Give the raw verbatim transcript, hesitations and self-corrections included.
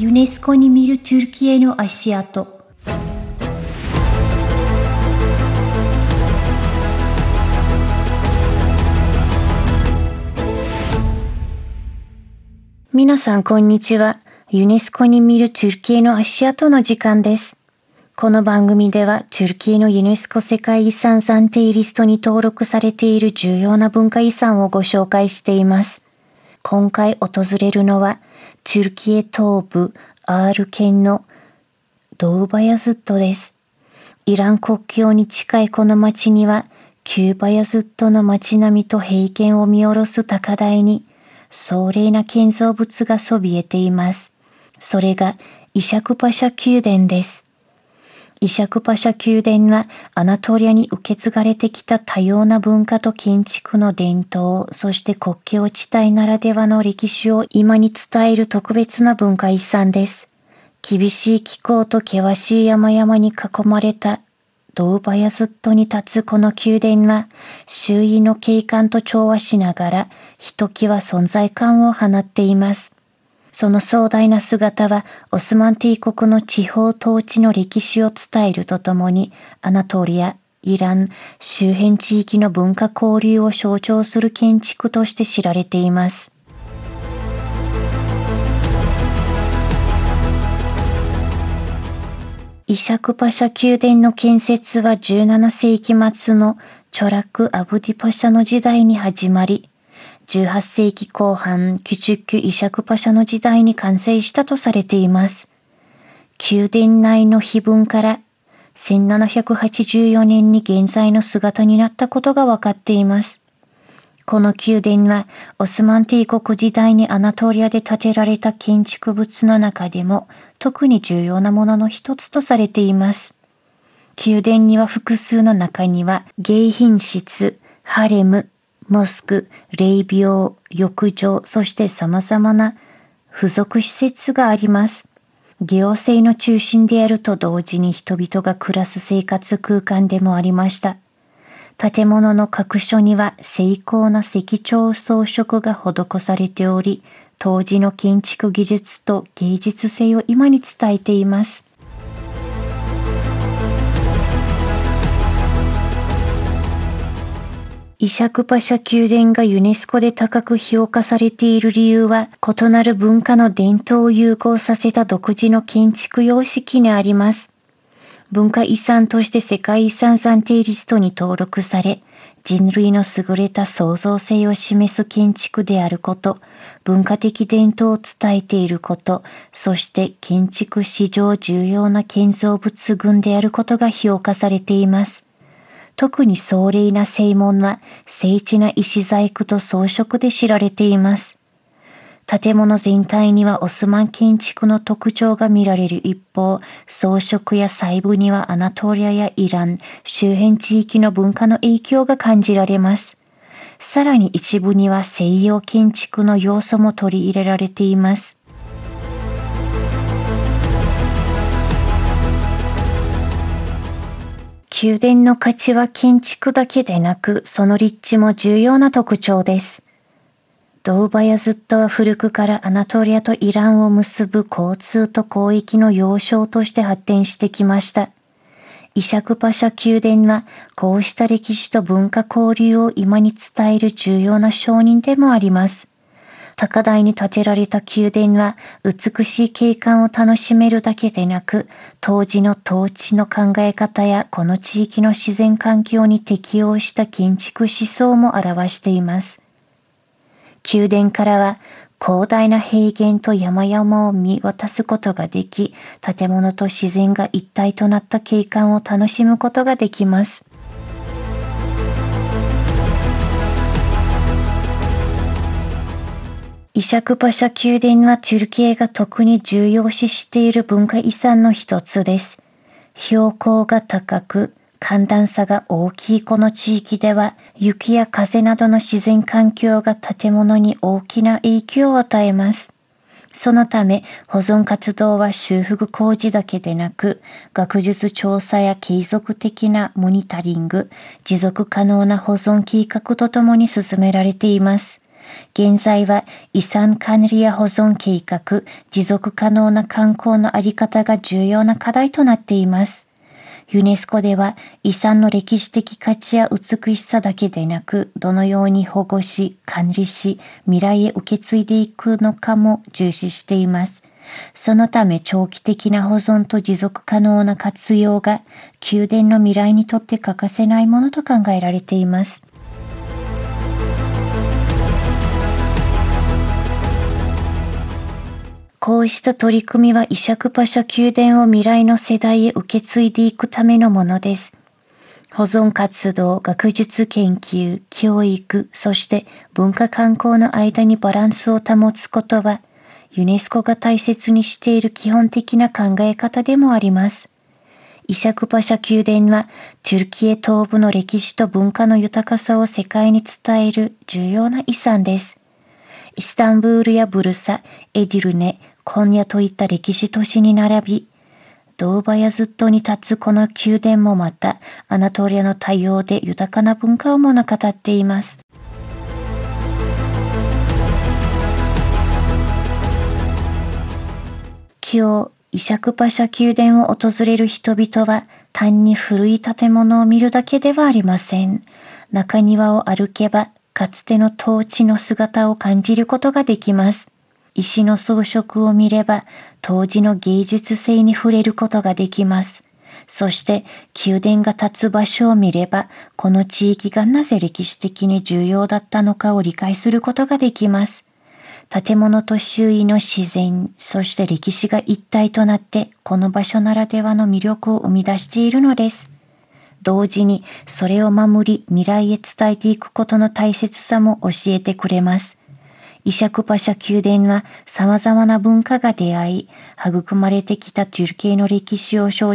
ユネスコに見るトゥルキエの足跡。皆さんこんにちは。ユネスコに見るトゥルキエの足跡の時間です。この番組ではトゥルキエのユネスコ世界遺産暫定リストに登録されている重要な文化遺産をご紹介しています。今回訪れるのはトゥルキエ東部アール県のドウバヤズッドです。イラン国境に近いこの町にはキューバヤズッドの町並みと平原を見下ろす高台に壮麗な建造物がそびえています。それがイシャクパシャ宮殿です。イシャクパシャ宮殿はアナトリアに受け継がれてきた多様な文化と建築の伝統、そして国境地帯ならではの歴史を今に伝える特別な文化遺産です。厳しい気候と険しい山々に囲まれたドウバヤズッドに立つこの宮殿は周囲の景観と調和しながらひときわ存在感を放っています。その壮大な姿はオスマン帝国の地方統治の歴史を伝えるとともにアナトリア、イラン、周辺地域の文化交流を象徴する建築として知られています。イシャクパシャ宮殿の建設はじゅうななせいき末のチョラク・アブディパシャの時代に始まり、じゅうはっせいきこう半、キュチュッキュ・イシャクパシャの時代に完成したとされています。宮殿内の碑文からせんななひゃくはちじゅうよねんに現在の姿になったことがわかっています。この宮殿はオスマン帝国時代にアナトリアで建てられた建築物の中でも特に重要なものの一つとされています。宮殿には複数の中には迎賓室、ハレム、モスク、霊廟、浴場、そして様々な付属施設があります。行政の中心であると同時に人々が暮らす生活空間でもありました。建物の各所には精巧な石彫装飾が施されており、当時の建築技術と芸術性を今に伝えています。イシャクパシャ宮殿がユネスコで高く評価されている理由は、異なる文化の伝統を融合させた独自の建築様式にあります。文化遺産として世界遺産暫定リストに登録され、人類の優れた創造性を示す建築であること、文化的伝統を伝えていること、そして建築史上重要な建造物群であることが評価されています。特に壮麗な正門は精緻な石細工と装飾で知られています。建物全体にはオスマン建築の特徴が見られる一方、装飾や細部にはアナトリアやイラン、周辺地域の文化の影響が感じられます。さらに一部には西洋建築の要素も取り入れられています。宮殿の価値は建築だけでなく、その立地も重要な特徴です。ドウバヤズッドは古くからアナトリアとイランを結ぶ交通と交易の要衝として発展してきました。イシャクパシャ宮殿はこうした歴史と文化交流を今に伝える重要な証人でもあります。高台に建てられた宮殿は美しい景観を楽しめるだけでなく、当時の統治の考え方やこの地域の自然環境に適応した建築思想も表しています。宮殿からは広大な平原と山々を見渡すことができ、建物と自然が一体となった景観を楽しむことができます。イシャクパシャ宮殿はトゥルキエが特に重要視している文化遺産の一つです。標高が高く、寒暖差が大きいこの地域では、雪や風などの自然環境が建物に大きな影響を与えます。そのため、保存活動は修復工事だけでなく、学術調査や継続的なモニタリング、持続可能な保存計画とともに進められています。 現在は遺産管理や保存計画、持続可能な観光のあり方が重要な課題となっています。ユネスコでは遺産の歴史的価値や美しさだけでなく、どのように保護し、管理し、未来へ受け継いでいくのかも重視しています。そのため長期的な保存と持続可能な活用が宮殿の未来にとって欠かせないものと考えられています。こうした取り組みはイシャクパシャ宮殿を未来の世代へ受け継いでいくためのものです。保存活動、学術研究、教育、そして文化観光の間にバランスを保つことは、ユネスコが大切にしている基本的な考え方でもあります。イシャクパシャ宮殿は、トゥルキエ東部の歴史と文化の豊かさを世界に伝える重要な遺産です。イスタンブールやブルサ、エディルネ、コンヤといった歴史都市に並び、ドーバヤズットに立つこの宮殿もまた、アナトリアの多様で豊かな文化を物語っています。今日、イシャクパシャ宮殿を訪れる人々は、単に古い建物を見るだけではありません。中庭を歩けば、かつての統治の姿を感じることができます。石の装飾を見れば、当時の芸術性に触れることができます。そして、宮殿が立つ場所を見れば、この地域がなぜ歴史的に重要だったのかを理解することができます。建物と周囲の自然、そして歴史が一体となって、この場所ならではの魅力を生み出しているのです。同時に、それを守り、未来へ伝えていくことの大切さも教えてくれます。イシャクパシャ宮殿は様々な文化が出会い、育まれてきたトゥルキエの歴史を象